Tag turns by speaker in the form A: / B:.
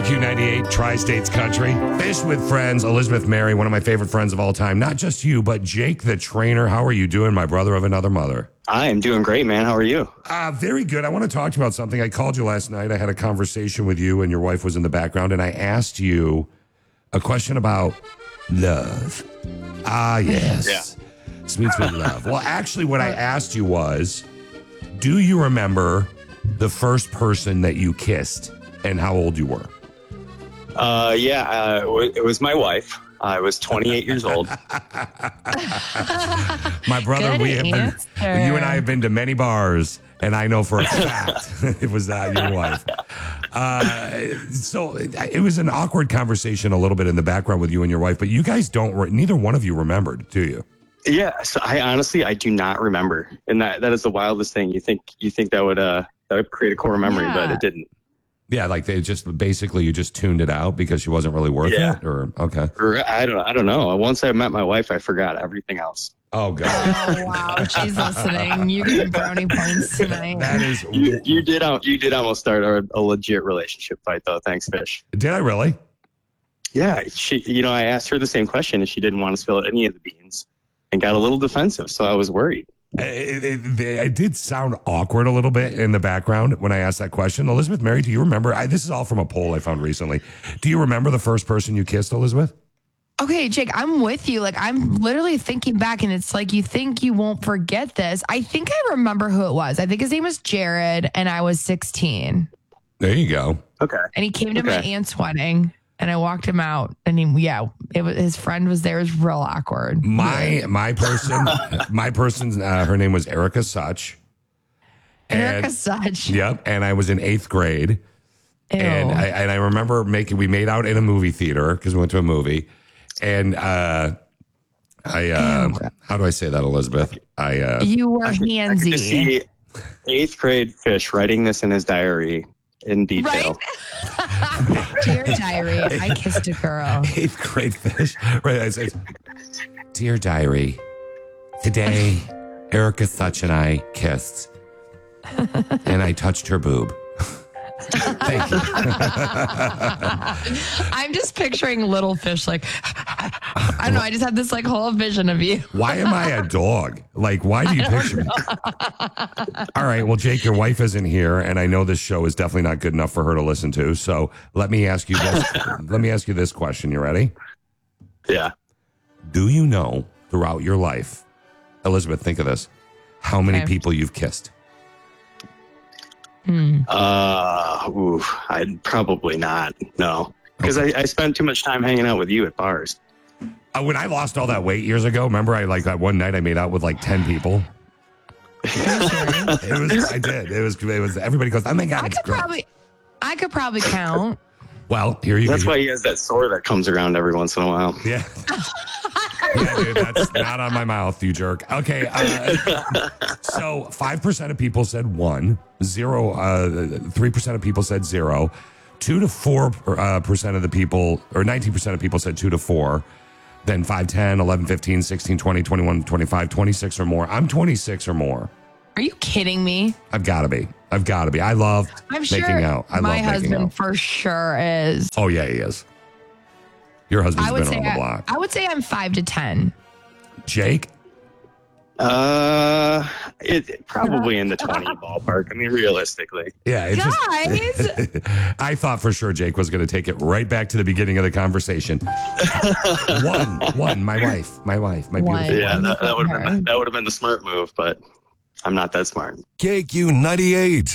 A: KQ98, Tri-States Country. Fish with Friends, Elizabeth Mary, one of my favorite friends of all time. Not just you, but Jake the trainer. How are you doing, my brother of another mother?
B: I am doing great, man. How are you?
A: Very good. I want to talk to you about something. I called you last night. I had a conversation with you, and your wife was in the background, and I asked you a question about love. Ah, yes.
B: Yeah.
A: Sweet, sweet love. Well, actually, what I asked you was, do you remember the first person that you kissed and how old you were?
B: It was my wife. I was 28 years old.
A: My brother,
C: Good
A: you and I have been to many bars, and I know for a fact it was not your wife. So it was an awkward conversation a little bit in the background with you and your wife, but you guys neither one of you remembered, do you?
B: Yeah. So I do not remember. And that is the wildest thing. You think that would create a core memory, but it didn't.
A: Yeah, like they just basically you just tuned it out because she wasn't really worth it, or okay.
B: I don't know. Once I met my wife, I forgot everything else.
A: Oh God!
C: Oh wow, she's listening. You get brownie points tonight.
A: That is
B: you did almost start a legit relationship fight though. Thanks, Fish.
A: Did I really?
B: Yeah, I asked her the same question and she didn't want to spill any of the beans and got a little defensive. So I was worried.
A: It did sound awkward a little bit in the background when I asked that question. Elizabeth Mary, do you remember? This is all from a poll I found recently. Do you remember the first person you kissed, Elizabeth?
C: Okay, Jake, I'm with you. Like, I'm literally thinking back, and it's like you think you won't forget this. I think I remember who it was. I think his name was Jared, and I was 16.
A: There you go.
B: Okay.
C: And he came to my aunt's wedding, and I walked him out, and his friend was there. It was real awkward.
A: My person, her name was Erica Such.
C: Erica Such.
A: Yep. And I was in 8th grade.
C: Ew.
A: And I remember we made out in a movie theater because we went to a movie. And how do I say that, Elizabeth?
C: You were
B: I could
C: handsy.
B: see 8th grade Fish writing this in his diary in detail.
C: Right? Dear diary, I kissed a girl.
A: 8th grade Fish. Right. I said, Dear diary, today Erica Such and I kissed. And I touched her boob. Thank you.
C: I'm just picturing little Fish like, I don't know. I just had this like whole vision of you.
A: Why am I a dog? Like, why do you picture me? All right. Well, Jake, your wife isn't here, and I know this show is definitely not good enough for her to listen to. So let me ask you this. Let me ask you this question. You ready?
B: Yeah.
A: Do you know throughout your life, Elizabeth, think of this, how many people you've kissed?
B: I'd probably not. No, because I spend too much time hanging out with you at bars.
A: When I lost all that weight years ago, remember that one night I made out with like 10 people. I did. It was. Everybody goes, oh my God, it's great.
C: I could probably count.
A: Well, here you go.
B: That's why he has that sore that comes around every once in a while.
A: Yeah. Yeah, dude, that's not on my mouth, you jerk. Okay. So 5% of people said 1, 3% of people said 0, 2 to 4% of the people, or 19% of people said 2 to 4, then 5, 10, 11, 15, 16, 20, 21, 25, 26 or more. I'm 26 or more.
C: Are you kidding me?
A: I've got to be. I love making out.
C: My husband for sure is.
A: Oh, yeah, he is. Your husband's been on the block.
C: I would say I'm 5 to 10.
A: Jake?
B: It probably in the 20 ballpark. I mean, realistically.
A: Yeah.
C: Guys!
A: I thought for sure Jake was going to take it right back to the beginning of the conversation. One, my wife, my beautiful wife.
B: Yeah, that would have been the smart move, but I'm not that smart.
D: KQ98.